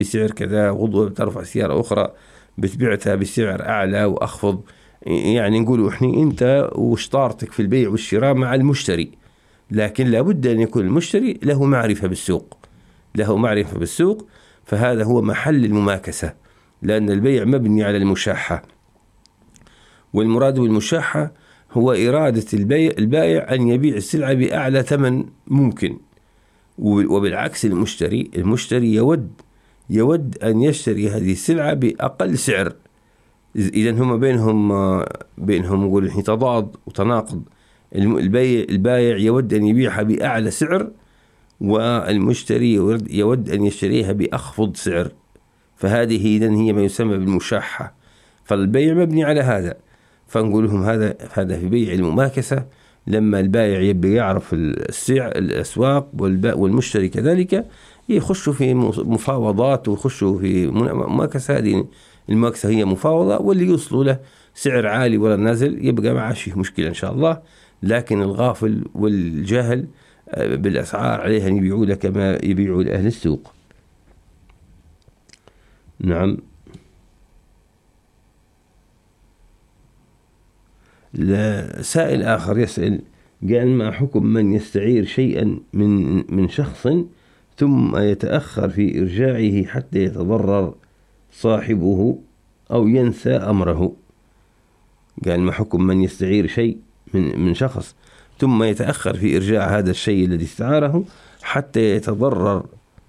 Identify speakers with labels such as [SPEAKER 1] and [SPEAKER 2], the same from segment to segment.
[SPEAKER 1] بسعر كذا، غضوة بترفع سيارة أخرى بتبيعتها بسعر أعلى وأخفض. يعني نقول إحنا أنت وشطارتك في البيع والشراء مع المشتري، لكن لابد أن يكون المشتري له معرفة بالسوق، له معرفة بالسوق. فهذا هو محل المماكسة، لأن البيع مبني على المشاحة، والمراد بالمشاحة هو إرادة البائع أن يبيع السلعة بأعلى ثمن ممكن، وبالعكس المشتري يود أن يشتري هذه السلعة بأقل سعر. إذا هم بينهم نقول تضاد وتناقض. البائع يود أن يبيعها بأعلى سعر، والمشتري يود أن يشتريها بأخفض سعر. فهذه إذن هي ما يسمى بالمشاحة. فالبيع مبني على هذا. فنقول لهم هذا في بيع المماكسة، لما البائع يبي يعرف الأسواق والمشتري كذلك يخشوا في مفاوضات ويخشوا في مماكسة. هذه المماكسة هي مفاوضة، واللي يوصلوا له سعر عالي ولا نازل يبقى معه شيء مشكلة إن شاء الله. لكن الغافل والجاهل بالأسعار عليها أن يبيعوا له كما يبيعوا لأهل السوق. نعم. سائل آخر يسأل قال: ما حكم من يستعير شيئا من شخص ثم يتأخر في إرجاعه حتى يتضرر صاحبه أو ينسى أمره؟ قال: ما حكم من يستعير شيء من شخص ثم يتأخر في إرجاع هذا الشيء الذي استعاره حتى يتضرر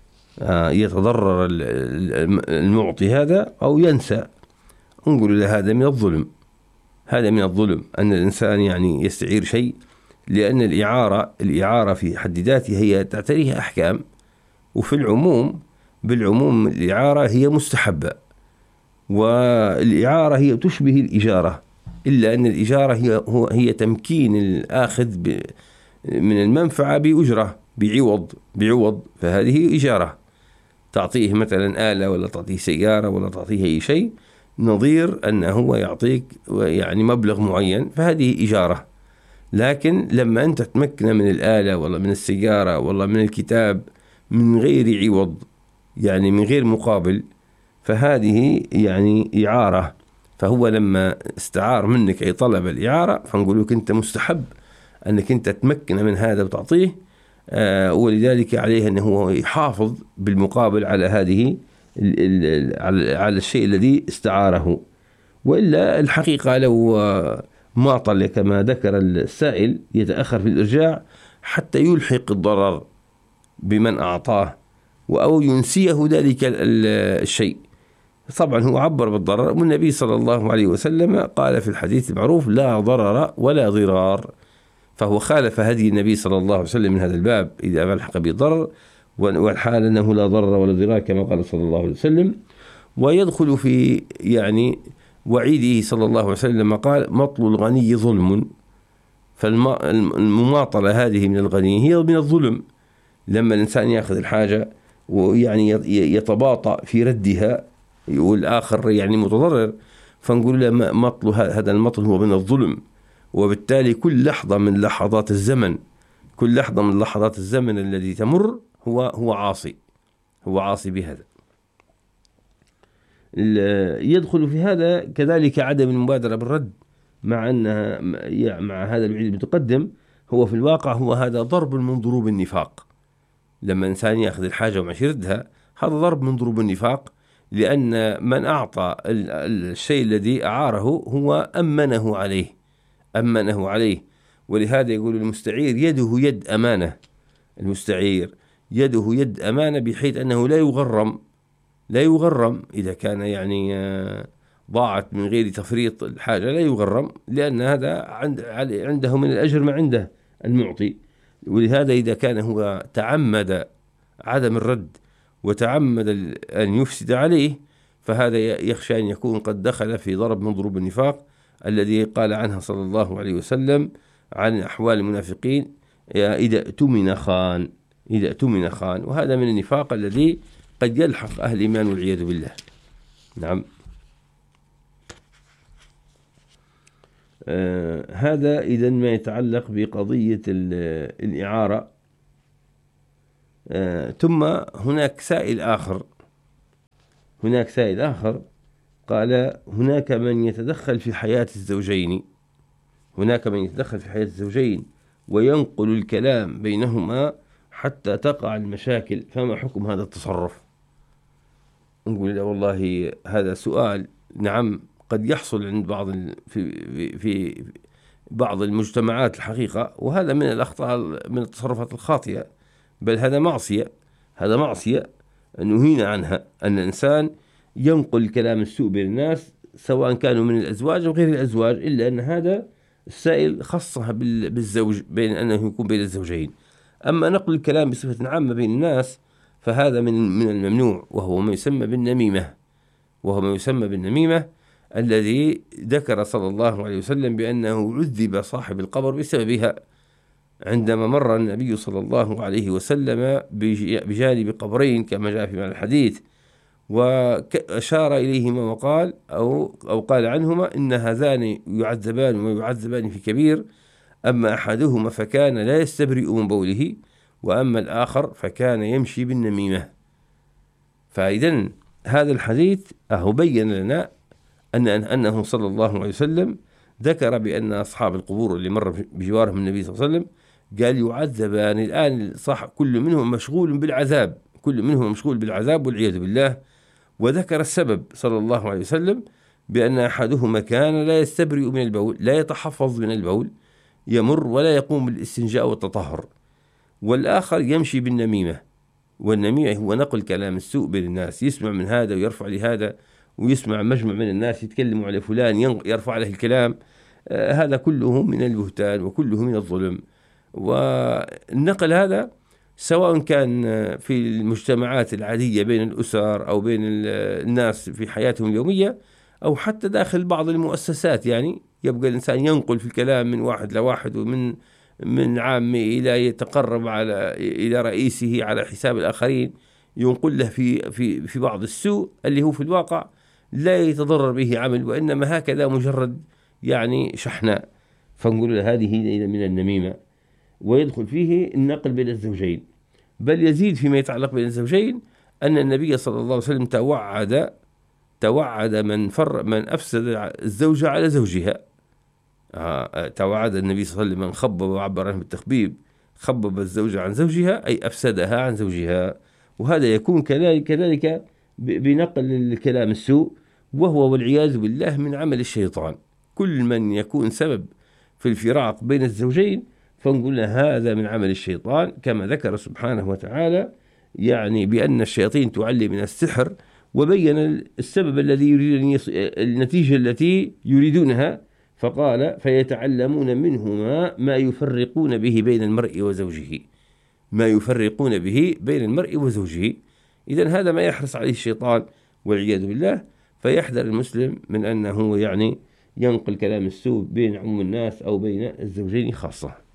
[SPEAKER 1] المعطي هذا أو ينسى؟ نقول له هذا من الظلم. هذا من الظلم أن الإنسان يعني يستعير شيء، لأن الإعارة في حد ذاتها هي تعتريها أحكام، وفي بالعموم الإعارة هي مستحبة، والإعارة هي تشبه الإجارة، إلا أن الإجارة هي تمكين الآخذ من المنفعة بأجرة بعوض. فهذه إجارة، تعطيه مثلا آلة ولا تعطيه سيارة ولا تعطيه أي شيء نظير أنه هو يعطيك يعني مبلغ معين، فهذه إجارة. لكن لما أنت تمكن من الآلة ولا من السيارة ولا من الكتاب من غير عوض، يعني من غير مقابل، فهذه يعني إعارة. فهو لما استعار منك أي طلب الإعارة، فنقول لك أنت مستحب أنك أنت تمكن من هذا وتعطيه، ولذلك عليه أنه هو يحافظ بالمقابل على هذه على الشيء الذي استعاره. وإلا الحقيقة لو ماطل كما ذكر السائل يتأخر في الإرجاع حتى يلحق الضرر بمن أعطاه أو ينسيه ذلك الشيء، طبعا هو عبر بالضرر، والنبي صلى الله عليه وسلم قال في الحديث المعروف: لا ضرر ولا ضرار. فهو خالف هدي النبي صلى الله عليه وسلم من هذا الباب إذا ألحق بالضرر، والحال أنه لا ضرر ولا ضرار كما قال صلى الله عليه وسلم. ويدخل في يعني وعيده صلى الله عليه وسلم قال: مطل الغني ظلم. فالمماطلة هذه من الغني هي من الظلم، لما الإنسان يأخذ الحاجة ويعني يتباطأ في ردها والآخر يعني متضرر، فنقول له مطل هذا المطل هو من الظلم. وبالتالي كل لحظة من لحظات الزمن الذي تمر هو عاصي بهذا. يدخل في هذا كذلك عدم المبادرة بالرد، مع هذا الوعيد المتقدم. هو في الواقع هذا ضرب من ضروب النفاق. لما إنسان يأخذ الحاجة وما يردها، هذا ضرب من ضروب النفاق، لأن من أعطى الشيء الذي أعاره هو أمنه عليه. ولهذا يقول المستعير يده يد أمانة. المستعير يده يد أمانة، بحيث أنه لا يغرم إذا كان يعني ضاعت من غير تفريط الحاجة، لا يغرم، لأن هذا عنده من الأجر ما عنده المعطي. ولهذا إذا كان هو تعمد عدم الرد وتعمد أن يفسد عليه، فهذا يخشى أن يكون قد دخل في ضرب من ضروب النفاق الذي قال عنها صلى الله عليه وسلم عن أحوال المنافقين: إذا اؤتمن خان. وهذا من النفاق الذي قد يلحق أهل الإيمان والعياذ بالله. نعم. هذا إذن ما يتعلق بقضية الإعارة. ثم هناك سائل آخر هناك سائل آخر قال: هناك من يتدخل في حياة الزوجين، وينقل الكلام بينهما حتى تقع المشاكل، فما حكم هذا التصرف؟ نقول له: والله هذا سؤال، نعم، قد يحصل عند في بعض المجتمعات الحقيقة، وهذا من الأخطاء، من التصرفات الخاطئة، بل هذا معصية نهينا عنها، أن الإنسان ينقل كلام السوء بين الناس، سواء كانوا من الأزواج أو غير الأزواج، إلا أن هذا السائل خصها بالزوج، بين أنه يكون بين الزوجين. أما نقل الكلام بصفة عامة بين الناس فهذا من الممنوع، وهو ما يسمى بالنميمة، الذي ذكر صلى الله عليه وسلم بأنه عذب صاحب القبر بسببها، عندما مر النبي صلى الله عليه وسلم بجانب قبرين كما جاء في معنى الحديث، وأشار إليهما وقال أو قال عنهما: إن هذان يعذبان ويعذبان في كبير، أما أحدهما فكان لا يستبرئ من بوله، وأما الآخر فكان يمشي بالنميمة. فإذن هذا الحديث بين لنا أنه صلى الله عليه وسلم ذكر بأن أصحاب القبور اللي مر بجوارهم النبي صلى الله عليه وسلم قال يعذبان الآن، صح، كل منهم مشغول بالعذاب والعياذ بالله. وذكر السبب صلى الله عليه وسلم بأن أحدهما كان لا يستبرئ من البول، لا يتحفظ من البول، يمر ولا يقوم بالاستنجاء والتطهر، والآخر يمشي بالنميمة. والنميمة هو نقل كلام السوء بين الناس، يسمع من هذا ويرفع لهذا، ويسمع مجمع من الناس يتكلموا على فلان يرفع عليه الكلام. هذا كله من البهتان وكله من الظلم. والنقل هذا سواء كان في المجتمعات العادية بين الأسر أو بين الناس في حياتهم اليومية، أو حتى داخل بعض المؤسسات، يعني يبقى الإنسان ينقل في الكلام من واحد لواحد، ومن عامه إلى يتقرب إلى رئيسه على حساب الآخرين، ينقل له في بعض السوء اللي هو في الواقع لا يتضرر به عمل، وإنما هكذا مجرد يعني شحناء. فنقول له هذه من النميمة، ويدخل فيه النقل بين الزوجين. بل يزيد فيما يتعلق بين الزوجين أن النبي صلى الله عليه وسلم توعد من أفسد الزوجة على زوجها. توعد النبي صلى الله عليه وسلم من خبب، وعبر عنه بالتخبيب، خبب الزوجة عن زوجها أي أفسدها عن زوجها. وهذا يكون كذلك بنقل الكلام السوء، وهو والعياذ بالله من عمل الشيطان. كل من يكون سبب في الفراق بين الزوجين فنقول له هذا من عمل الشيطان، كما ذكر سبحانه وتعالى يعني بأن الشياطين تعلم من السحر، وبين السبب الذي يريد النتيجة التي يريدونها، فقال: فيتعلمون منهما ما يفرقون به بين المرء وزوجه. إذن هذا ما يحرص عليه الشيطان والعياذ بالله. فيحذر المسلم من أنه يعني ينقل كلام السوء بين عموم الناس أو بين الزوجين خاصة.